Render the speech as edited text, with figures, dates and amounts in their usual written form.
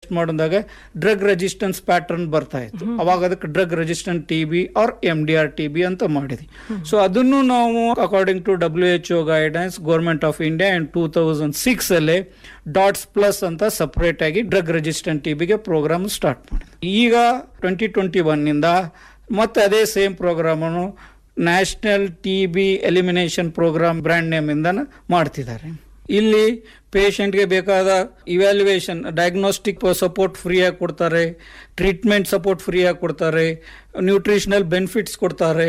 Test ಮಾಡಿದಾಗ drug resistance pattern ಬರ್ತಾ ಇತ್ತು. ಅವಾಗ ಅದಕ್ಕೆ drug resistant TB R MDR TB ಅಂತ ಮಾಡಿದ್ವಿ. ಸೊ ಅದನ್ನು ನಾವು according to WHO guidance government of India in 2006 ಅಲ್ಲಿ ಡಾಟ್ಸ್ ಪ್ಲಸ್ ಅಂತ ಸಪರೇಟ್ ಆಗಿ ಡ್ರಗ್ ರೆಸಿಸ್ಟೆಂಟ್ TBಗೆ ಪ್ರೋಗ್ರಾಮ್ ಸ್ಟಾರ್ಟ್ ಮಾಡಿದ್ವಿ. ಈಗ 2021 ನಿಂದ ಮತ್ತೆ ಅದೇ ಸೇಮ್ ಪ್ರೋಗ್ರಾಮ್ ಅನ್ನು national TB elimination program brand name ಇಂದ ಮಾಡ್ತಿದ್ದಾರೆ. ಇಲ್ಲಿ ಪೇಷಂಟ್ಗೆ ಬೇಕಾದ ಇವ್ಯಾಲ್ಯುಯೇಷನ್ ಡಯಾಗ್ನೋಸ್ಟಿಕ್ ಸಪೋರ್ಟ್ ಫ್ರೀಯಾಗಿ ಕೊಡ್ತಾರೆ, ಟ್ರೀಟ್ಮೆಂಟ್ ಸಪೋರ್ಟ್ ಫ್ರೀಯಾಗಿ ಕೊಡ್ತಾರೆ, ನ್ಯೂಟ್ರಿಷನಲ್ ಬೆನಿಫಿಟ್ಸ್ ಕೊಡ್ತಾರೆ,